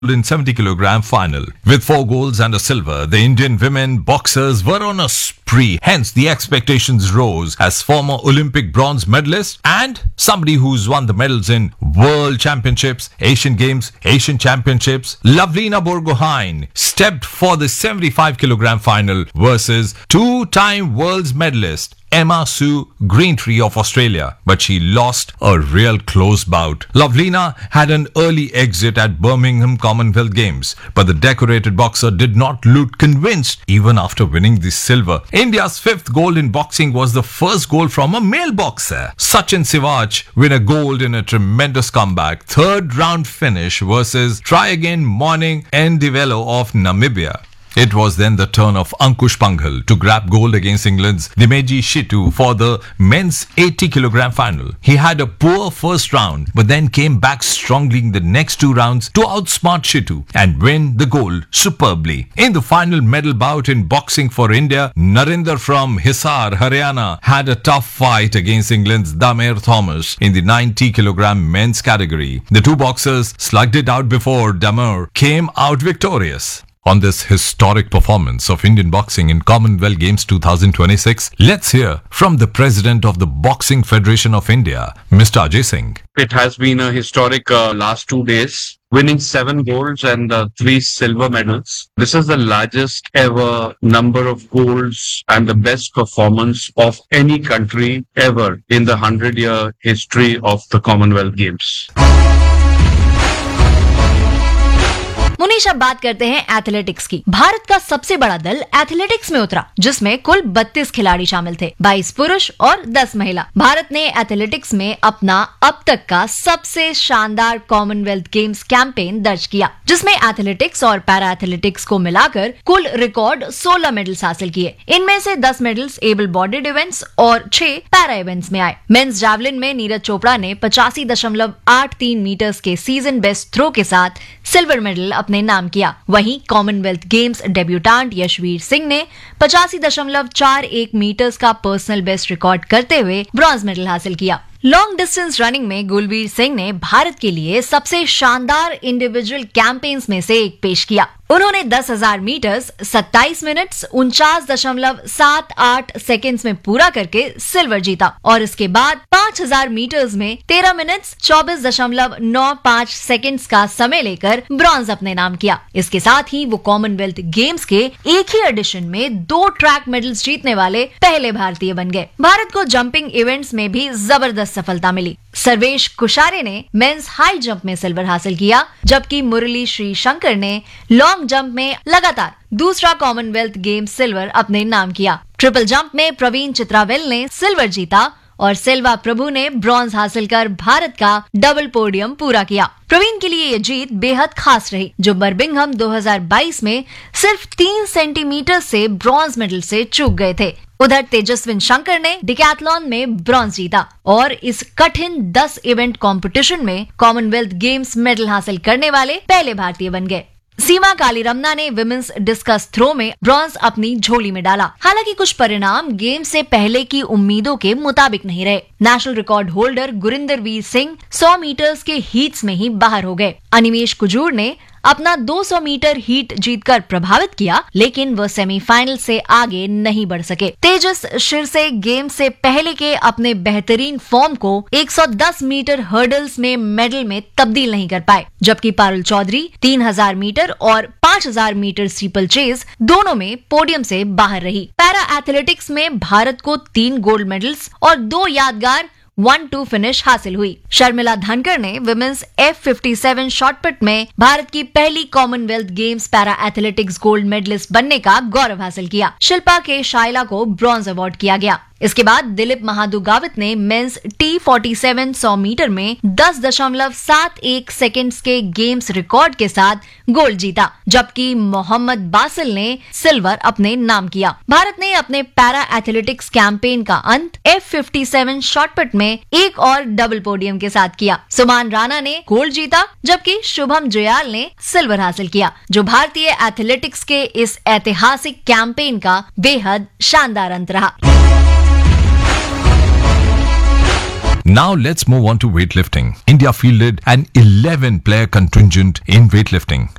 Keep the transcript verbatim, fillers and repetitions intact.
in seventy kilogram final. With four golds and a silver, the Indian women boxers were on a spree. Hence, the expectations rose as former Olympic bronze medalist and somebody who's won the medals in World Championships, Asian Games, Asian Championships, Lavlina Borgohain stepped for the seventy-five kilogram final versus two-time world's medalist Emma Sue Greentree of Australia, but she lost a real close bout. Lavlina had an early exit at Birmingham Commonwealth Games, but the decorated boxer did not look convinced even after winning the silver. India's fifth gold in boxing was the first gold from a male boxer. Sachin Sivach win a gold in a tremendous comeback. Third round finish versus try again Morning Ndivelo of Namibia. It was then the turn of Ankush Panghal to grab gold against England's Dimeji Shitu for the men's eighty kilogram final. He had a poor first round but then came back strongly in the next two rounds to outsmart Shitu and win the gold superbly. In the final medal bout in boxing for India, Narinder from Hisar, Haryana had a tough fight against England's Damer Thomas in the ninety kilogram men's category. The two boxers slugged it out before Damer came out victorious. On this historic performance of Indian boxing in Commonwealth Games twenty twenty-six, let's hear from the President of the Boxing Federation of India, Mister Ajay Singh. It has been a historic uh, last two days, winning seven golds and uh, three silver medals. This is the largest ever number of golds and the best performance of any country ever in the hundred-year history of the Commonwealth Games. Munish, अब बात करते हैं athletics की। भारत का सबसे बड़ा दल athletics में उतरा, जिसमें कुल बत्तीस खिलाड़ी शामिल थे, बाईस पुरुष और दस महिला। भारत ने एथलेटिक्स में अपना अब तक का सबसे शानदार कॉमनवेल्थ गेम्स कैंपेन दर्ज किया, जिसमें एथलेटिक्स और पैरा एथलेटिक्स को मिलाकर कुल रिकॉर्ड सोलह मेडल्स हासिल किए। इनमें से दस मेडल्स एबल बॉडीड इवेंट्स और छह पैरा इवेंट्स में आए। मेंस जैवलिन में नीरज चोपड़ा ने पचासी दशमलव आठ तीन मीटर्स के सीजन बेस्ट थ्रो के साथ सिल्वर मेडल अपने नाम किया। वहीं Commonwealth games debutant Yashveer Singh ने पचासी दशमलव चार एक मीटर्स का पर्सनल बेस्ट रिकॉर्ड करते हुए ब्रॉन्ज मेडल हासिल किया। लॉन्ग डिस्टेंस रनिंग में गुलवीर सिंह ने भारत के लिए सबसे शानदार इंडिविजुअल कैंपेन्स में से एक पेश किया। उन्होंने दस हजार मीटर्स सत्ताईस मिनट्स उनचास दशमलव सात आठ सेकेंड्स में पूरा करके सिल्वर जीता और इसके बाद पाँच हजार मीटर्स में तेरह मिनट्स चौबीस दशमलव नौ पाँच सेकेंड्स का समय लेकर ब्रॉन्ज अपने नाम किया। इसके साथ ही वो कॉमनवेल्थ गेम्स के एक ही एडिशन में दो ट्रैक मेडल्स जीतने वाले पहले भारतीय बन गए। भारत को जंपिंग इवेंट्स में भी जबरदस्त सफलता मिली। सर्वेश कुशारे ने मेंस हाई जंप में सिल्वर हासिल किया, जबकि मुरली श्रीशंकर ने लॉन्ग जंप में लगातार दूसरा कॉमनवेल्थ गेम सिल्वर अपने नाम किया। ट्रिपल जंप में प्रवीण चित्रावेल ने सिल्वर जीता और सेल्वा प्रभु ने ब्रॉन्ज हासिल कर भारत का डबल पोडियम पूरा किया। प्रवीण के लिए ये जीत बेहद खास रही, जो बर्मिंघम दो हज़ार बाईस में सिर्फ तीन सेंटीमीटर से ब्रॉन्ज मेडल से चूक गए थे। उधर तेजस्विन शंकर ने डिकैथलॉन में ब्रॉन्ज जीता और इस कठिन दस इवेंट कंपटीशन में कॉमनवेल्थ गेम्स मेडल हासिल करने वाले पहले भारतीय बन गए। सीमा कालीरमना ने विमेंस डिस्कस थ्रो में ब्रॉन्ज अपनी झोली में डाला। हालांकि कुछ परिणाम गेम से पहले की उम्मीदों के मुताबिक नहीं रहे। National record holder Gurinder Veer Singh सौ मीटर्स के हीट्स में ही बाहर हो गए। अनिमेश कुजूर ने अपना दो सौ मीटर हीट जीतकर प्रभावित किया, लेकिन वह सेमीफाइनल से आगे नहीं बढ़ सके। तेजस शिरसे गेम से पहले के अपने बेहतरीन फॉर्म को एक सौ दस मीटर हर्डल्स में मेडल में तब्दील नहीं कर पाए, जबकि पारुल चौधरी तीन हजार मीटर और पाँच हजार मीटर स्टीपल चेज दोनों में पोडियम से बाहर रही। पैरा एथलेटिक्स में भारत को तीन गोल्ड मेडल्स और दो यादगार वन टू फिनिश हासिल हुई। शर्मिला धनकर ने women's F fifty seven shot put में भारत की पहली Commonwealth games para athletics gold medallist बनने का गौरव हासिल किया। शिल्पा के शाइला को ब्रॉन्ज अवार्ड किया गया। इसके बाद दिलीप महादुगावित ने मेंस टी फोर्टी सेवन सौ मीटर में दस दशमलव सात एक सेकेंड्स के गेम्स रिकॉर्ड के साथ गोल्ड जीता, जबकि मोहम्मद बासिल ने सिल्वर अपने नाम किया। भारत ने अपने पैरा एथलेटिक्स कैंपेन का अंत एफ फिफ्टी सेवन शॉटपुट में एक और डबल पोडियम के साथ किया। सुमान राणा ने गोल्ड जीता, जबकि शुभम जुयाल ने सिल्वर हासिल किया, जो भारतीय एथलेटिक्स के इस ऐतिहासिक कैंपेन का बेहद शानदार अंत रहा। Now let's move on to weightlifting. India fielded an eleven player contingent in weightlifting.